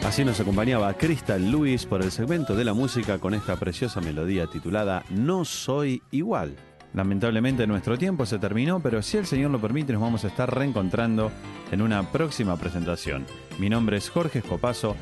Así nos acompañaba Crystal Lewis por el segmento de la música con esta preciosa melodía titulada No Soy Igual. Lamentablemente nuestro tiempo se terminó, pero si el Señor lo permite nos vamos a estar reencontrando en una próxima presentación. Mi nombre es Jorge Escopazo